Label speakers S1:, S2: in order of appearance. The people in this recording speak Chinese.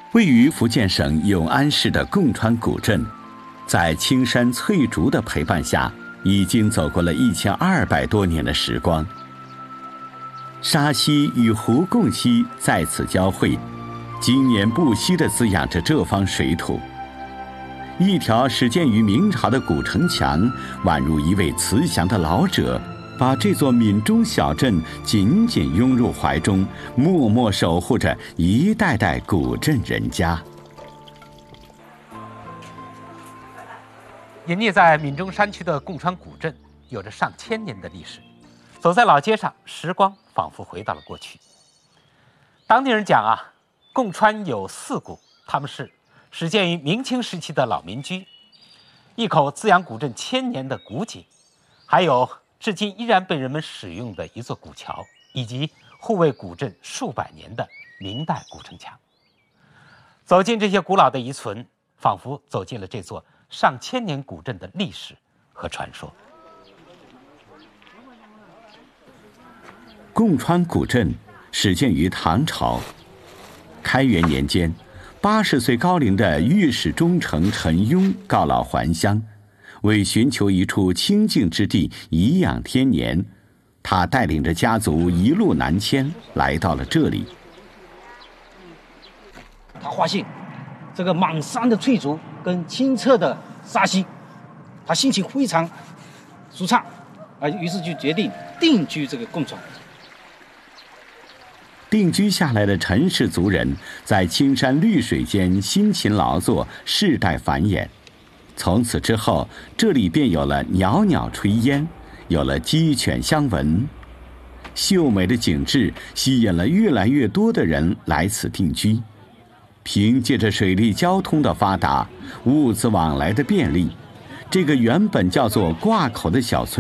S1: 位于福建省永安市的贡川古镇，在青山翠竹的陪伴下，已经走过了1200多年的时光。沙溪与湖贡溪在此交汇，经年不息地滋养着这方水土。一条始建于明朝的古城墙，宛如一位慈祥的老者，把这座闽中小镇紧紧拥入怀中，默默守护着一代代古镇人家。
S2: 隐匿在闽中山区的贡川古镇，有着上千年的历史。走在老街上，时光仿佛回到了过去。当地人讲啊，贡川有4古，他们是始建于明清时期的老民居，一口滋养古镇1000年的古井，还有至今依然被人们使用的一座古桥，以及护卫古镇数百年的明代古城墙。走进这些古老的遗存，仿佛走进了这座上千年古镇的历史和传说。
S1: 贡川古镇始建于唐朝，开元年间，80岁高龄的御史中丞陈庸告老还乡，为寻求一处清静之地颐养天年，他带领着家族一路南迁，来到了这里。
S3: 他发现这个满山的翠竹跟清澈的沙溪，他心情非常舒畅，于是就决定定居这个贡川。
S1: 定居下来的陈氏族人在青山绿水间辛勤劳作，世代繁衍。从此之后，这里便有了袅袅炊烟，有了鸡犬相闻。秀美的景致吸引了越来越多的人来此定居。凭借着水利交通的发达，物资往来的便利，这个原本叫做挂口的小村